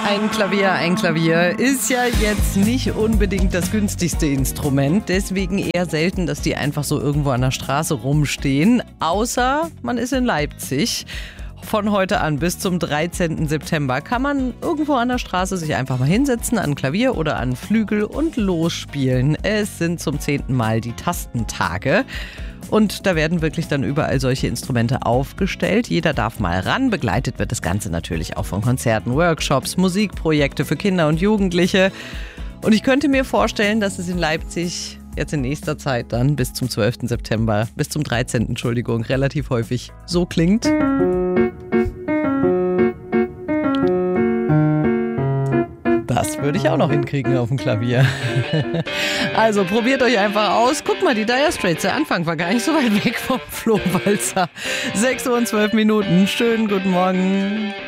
Ein Klavier ist ja jetzt nicht unbedingt das günstigste Instrument, deswegen eher selten, dass die einfach so irgendwo an der Straße rumstehen, außer man ist in Leipzig. Von heute an bis zum 13. September kann man irgendwo an der Straße sich einfach mal hinsetzen, an Klavier oder an Flügel und losspielen. Es sind zum 10. Mal die Tastentage. Und da werden wirklich dann überall solche Instrumente aufgestellt. Jeder darf mal ran. Begleitet wird das Ganze natürlich auch von Konzerten, Workshops, Musikprojekte für Kinder und Jugendliche. Und ich könnte mir vorstellen, dass es in Leipzig jetzt in nächster Zeit dann bis zum 12. September, bis zum 13. relativ häufig so klingt. Das würde ich auch noch hinkriegen auf dem Klavier. Also probiert euch einfach aus. Guck mal, die Dire Straits, der Anfang war gar nicht so weit weg vom Flohwalzer. 6 Uhr und 12 Minuten. Schönen guten Morgen.